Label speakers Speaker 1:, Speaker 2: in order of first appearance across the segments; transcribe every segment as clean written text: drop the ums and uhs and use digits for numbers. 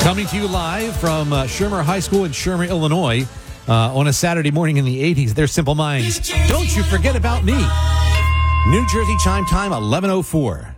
Speaker 1: Coming to you live from Shermer High School in Shermer, Illinois, on a Saturday morning in the 80s. They're Simple Minds. Don't you forget about me. New Jersey chime time, 11:04.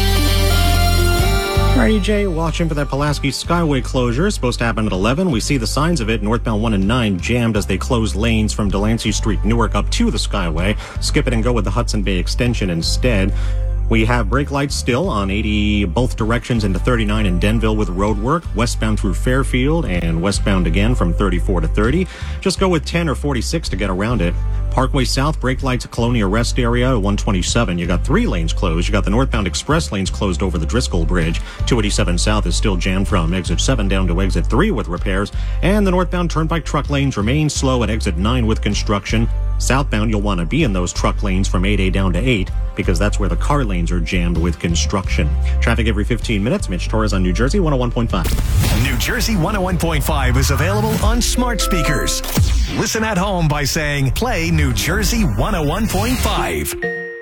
Speaker 2: All right, EJ, watching for that Pulaski Skyway closure. Supposed to happen at 11. We see the signs of it. Northbound 1 and 9 jammed as they close lanes from Delancey Street, Newark, up to the Skyway. Skip it and go with the Hudson Bay extension instead. We have brake lights still on 80 both directions into 39 in Denville with road work, westbound through Fairfield and westbound again from 34 to 30. Just go with 10 or 46 to get around it. Parkway South, brake lights at Colonia Rest Area, 127. You got 3 lanes closed. You got the northbound express lanes closed over the Driscoll Bridge. 287 South is still jammed from exit 7 down to exit 3 with repairs. And the northbound turnpike truck lanes remain slow at exit 9 with construction. Southbound, you'll want to be in those truck lanes from 8A down to 8 because that's where the car lanes are jammed with construction. Traffic every 15 minutes. Mitch Torres on New Jersey 101.5.
Speaker 3: New Jersey 101.5 is available on smart speakers. Listen at home by saying, play New Jersey 101.5.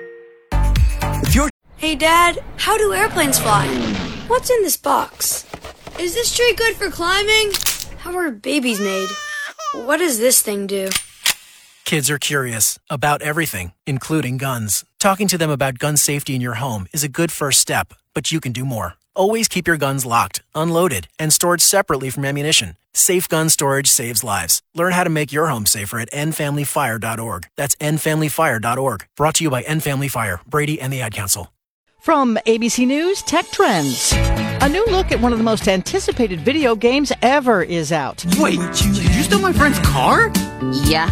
Speaker 4: Hey, Dad, how do airplanes fly? What's in this box? Is this tree good for climbing? How are babies made? What does this thing do?
Speaker 5: Kids are curious about everything, including guns. Talking to them about gun safety in your home is a good first step, but you can do more. Always keep your guns locked, unloaded, and stored separately from ammunition. Safe gun storage saves lives. Learn how to make your home safer at endfamilyfire.org. That's endfamilyfire.org. Brought to you by End Family Fire, Brady, and the Ad Council.
Speaker 6: From ABC News, Tech Trends. A new look at one of the most anticipated video games ever is out.
Speaker 7: Wait, did you steal my friend's car?
Speaker 8: Yeah.